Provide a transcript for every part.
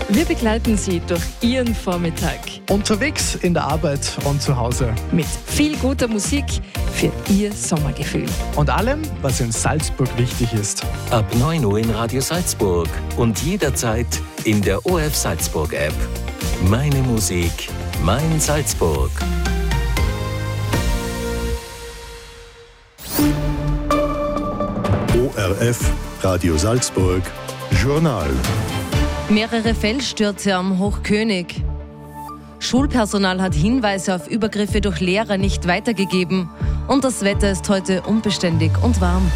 Wir begleiten Sie durch Ihren Vormittag. Unterwegs, in der Arbeit und zu Hause. Mit viel guter Musik für Ihr Sommergefühl. Und allem, was in Salzburg wichtig ist. Ab 9 Uhr in Radio Salzburg und jederzeit in der ORF Salzburg App. Meine Musik, mein Salzburg. ORF Radio Salzburg Journal. Mehrere Felsstürze am Hochkönig. Schulpersonal hat Hinweise auf Übergriffe durch Lehrer nicht weitergegeben. Und das Wetter ist heute unbeständig und warm.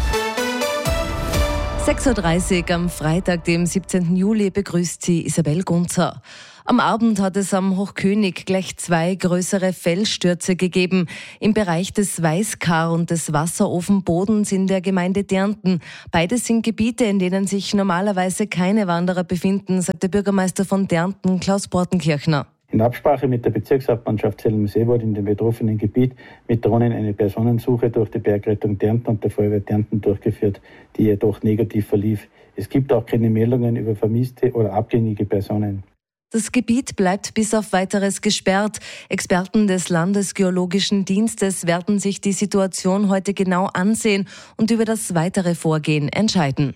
6.30 Uhr am Freitag, dem 17. Juli, begrüßt sie Isabel Gunzer. Am Abend hat es am Hochkönig gleich 2 größere Felsstürze gegeben. Im Bereich des Weißkar und des Wasserofenbodens in der Gemeinde Därnten. Beides sind Gebiete, in denen sich normalerweise keine Wanderer befinden, sagt der Bürgermeister von Därnten, Klaus Bortenkirchner. In Absprache mit der Bezirkshauptmannschaft Zell-am-See wurde in dem betroffenen Gebiet mit Drohnen eine Personensuche durch die Bergrettung Därnten und der Feuerwehr Därnten durchgeführt, die jedoch negativ verlief. Es gibt auch keine Meldungen über vermisste oder abgängige Personen. Das Gebiet bleibt bis auf Weiteres gesperrt. Experten des Landesgeologischen Dienstes werden sich die Situation heute genau ansehen und über das weitere Vorgehen entscheiden.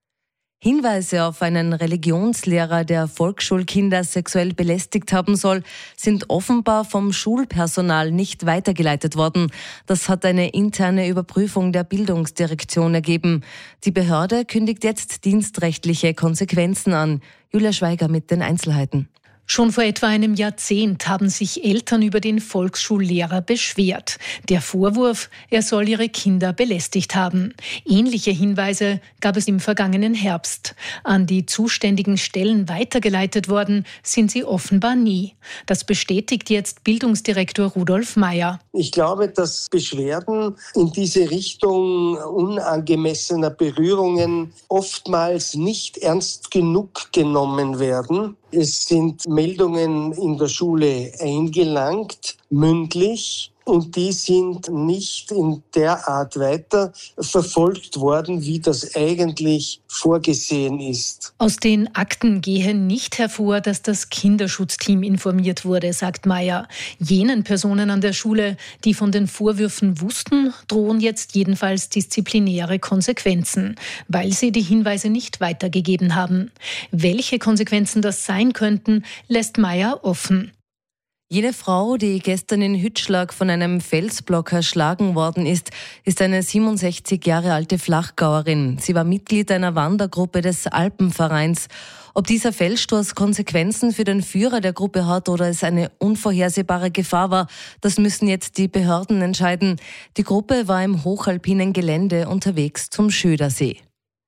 Hinweise auf einen Religionslehrer, der Volksschulkinder sexuell belästigt haben soll, sind offenbar vom Schulpersonal nicht weitergeleitet worden. Das hat eine interne Überprüfung der Bildungsdirektion ergeben. Die Behörde kündigt jetzt dienstrechtliche Konsequenzen an. Julia Schweiger mit den Einzelheiten. Schon vor etwa einem Jahrzehnt haben sich Eltern über den Volksschullehrer beschwert. Der Vorwurf, er soll ihre Kinder belästigt haben. Ähnliche Hinweise gab es im vergangenen Herbst. An die zuständigen Stellen weitergeleitet worden sind sie offenbar nie. Das bestätigt jetzt Bildungsdirektor Rudolf Meyer. Ich glaube, dass Beschwerden in diese Richtung unangemessener Berührungen oftmals nicht ernst genug genommen werden. Es sind Meldungen in der Schule eingelangt, mündlich, und die sind nicht in der Art weiter verfolgt worden, wie das eigentlich vorgesehen ist. Aus den Akten gehe nicht hervor, dass das Kinderschutzteam informiert wurde, sagt Meyer. Jenen Personen an der Schule, die von den Vorwürfen wussten, drohen jetzt jedenfalls disziplinäre Konsequenzen, weil sie die Hinweise nicht weitergegeben haben. Welche Konsequenzen das sein könnten, lässt Meyer offen. Jene Frau, die gestern in Hütschlag von einem Felsblock erschlagen worden ist eine 67 Jahre alte Flachgauerin. Sie war Mitglied einer Wandergruppe des Alpenvereins. Ob dieser Felssturz Konsequenzen für den Führer der Gruppe hat oder es eine unvorhersehbare Gefahr war, das müssen jetzt die Behörden entscheiden. Die Gruppe war im hochalpinen Gelände unterwegs zum Schödersee.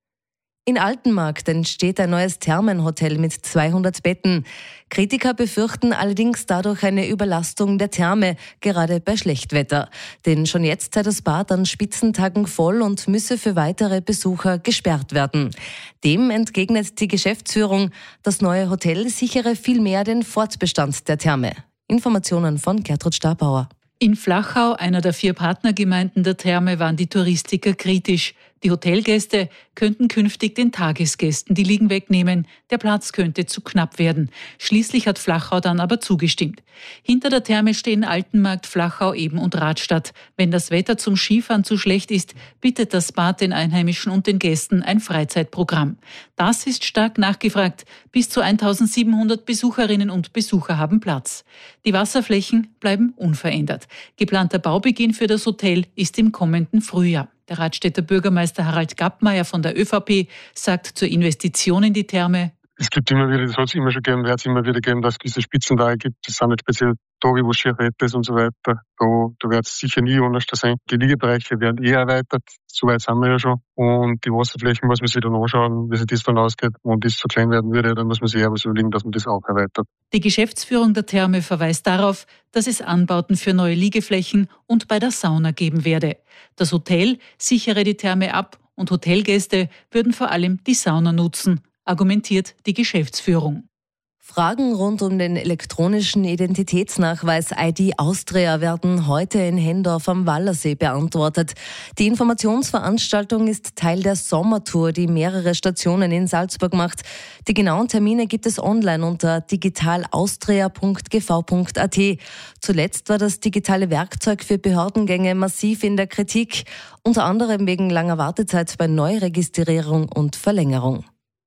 In Altenmarkt entsteht ein neues Thermenhotel mit 200 Betten. Kritiker befürchten allerdings dadurch eine Überlastung der Therme, gerade bei Schlechtwetter. Denn schon jetzt sei das Bad an Spitzentagen voll und müsse für weitere Besucher gesperrt werden. Dem entgegnet die Geschäftsführung, das neue Hotel sichere vielmehr den Fortbestand der Therme. Informationen von Gertrud Stabauer. In Flachau, einer der 4 Partnergemeinden der Therme, waren die Touristiker kritisch. Die Hotelgäste könnten künftig den Tagesgästen die Liegen wegnehmen. Der Platz könnte zu knapp werden. Schließlich hat Flachau dann aber zugestimmt. Hinter der Therme stehen Altenmarkt, Flachau, Eben und Radstadt. Wenn das Wetter zum Skifahren zu schlecht ist, bietet das Bad den Einheimischen und den Gästen ein Freizeitprogramm. Das ist stark nachgefragt. Bis zu 1700 Besucherinnen und Besucher haben Platz. Die Wasserflächen bleiben unverändert. Geplanter Baubeginn für das Hotel ist im kommenden Frühjahr. Der Radstädter Bürgermeister Harald Gappmeier von der ÖVP sagt zur Investition in die Therme: Es gibt immer wieder, das hat es immer schon gegeben, wird es immer wieder geben, dass es gewisse Spitzentage gibt. Das sind nicht speziell Tage, wo schier Wetter ist und so weiter. Da wird es sicher nie anders sein. Die Liegebereiche werden erweitert. So weit sind wir ja schon. Und die Wasserflächen muss man sich dann anschauen, wie sich das dann ausgeht. Und das so klein werden würde, dann muss man sich eher was überlegen, dass man das auch erweitert. Die Geschäftsführung der Therme verweist darauf, dass es Anbauten für neue Liegeflächen und bei der Sauna geben werde. Das Hotel sichere die Therme ab und Hotelgäste würden vor allem die Sauna nutzen, argumentiert die Geschäftsführung. Fragen rund um den elektronischen Identitätsnachweis ID Austria werden heute in Hendorf am Wallersee beantwortet. Die Informationsveranstaltung ist Teil der Sommertour, die mehrere Stationen in Salzburg macht. Die genauen Termine gibt es online unter digitalaustria.gv.at. Zuletzt war das digitale Werkzeug für Behördengänge massiv in der Kritik, unter anderem wegen langer Wartezeit bei Neuregistrierung und Verlängerung.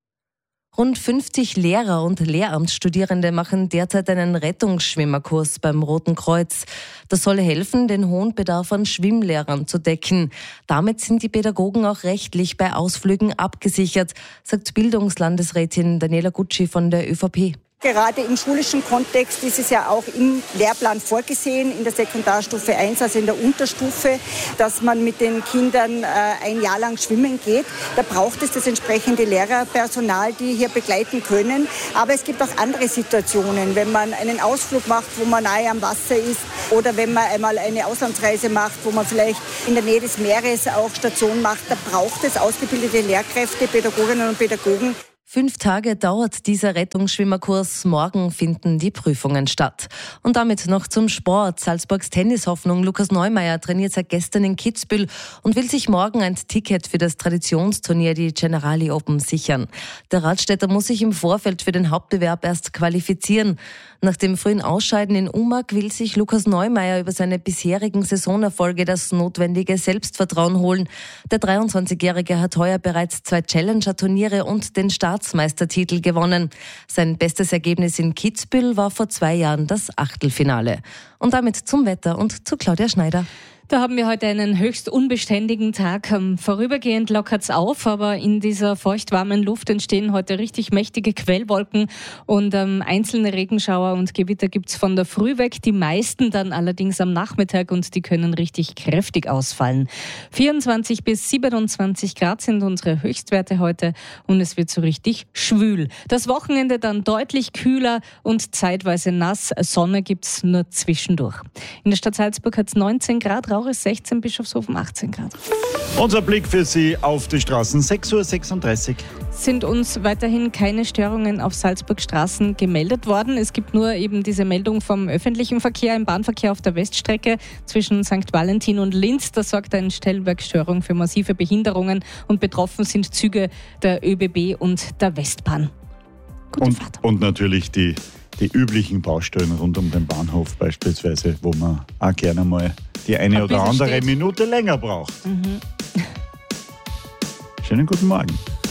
Rund 50 Lehrer und Lehramtsstudierende machen derzeit einen Rettungsschwimmerkurs beim Roten Kreuz. Das soll helfen, den hohen Bedarf an Schwimmlehrern zu decken. Damit sind die Pädagogen auch rechtlich bei Ausflügen abgesichert, sagt Bildungslandesrätin Daniela Gutschi von der ÖVP. Gerade im schulischen Kontext ist es ja auch im Lehrplan vorgesehen, in der Sekundarstufe 1, also in der Unterstufe, dass man mit den Kindern ein Jahr lang schwimmen geht. Da braucht es das entsprechende Lehrerpersonal, die hier begleiten können. Aber es gibt auch andere Situationen, wenn man einen Ausflug macht, wo man nahe am Wasser ist, oder wenn man einmal eine Auslandsreise macht, wo man vielleicht in der Nähe des Meeres auch Station macht. Da braucht es ausgebildete Lehrkräfte, Pädagoginnen und Pädagogen. 5 Tage dauert dieser Rettungsschwimmerkurs. Morgen finden die Prüfungen statt. Und damit noch zum Sport. Salzburgs Tennishoffnung Lukas Neumeier trainiert seit gestern in Kitzbühel und will sich morgen ein Ticket für das Traditionsturnier, die Generali Open, sichern. Der Radstädter muss sich im Vorfeld für den Hauptbewerb erst qualifizieren. Nach dem frühen Ausscheiden in Umag will sich Lukas Neumeier über seine bisherigen Saisonerfolge das notwendige Selbstvertrauen holen. Der 23-Jährige hat heuer bereits 2 Challenger-Turniere und den Staatsmeistertitel gewonnen. Sein bestes Ergebnis in Kitzbühel war vor 2 Jahren das Achtelfinale. Und damit zum Wetter und zu Claudia Schneider. Da haben wir heute einen höchst unbeständigen Tag. Vorübergehend lockert's auf, aber in dieser feuchtwarmen Luft entstehen heute richtig mächtige Quellwolken und einzelne Regenschauer und Gewitter gibt's von der Früh weg. Die meisten dann allerdings am Nachmittag und die können richtig kräftig ausfallen. 24 bis 27 Grad sind unsere Höchstwerte heute und es wird so richtig schwül. Das Wochenende dann deutlich kühler und zeitweise nass. Sonne gibt's nur zwischendurch. In der Stadt Salzburg hat's 19 Grad, Rauris 16, Bischofshofen 18 Grad. Unser Blick für Sie auf die Straßen, 6:36 Uhr. Sind uns weiterhin keine Störungen auf Salzburg Straßen gemeldet worden. Es gibt nur eben diese Meldung vom öffentlichen Verkehr im Bahnverkehr auf der Weststrecke zwischen St. Valentin und Linz. Da sorgt eine Stellwerksstörung für massive Behinderungen und betroffen sind Züge der ÖBB und der Westbahn. Gute Fahrt. Und natürlich die üblichen Baustellen rund um den Bahnhof beispielsweise, wo man auch gerne mal die eine oder andere Minute länger braucht. Schönen guten Morgen.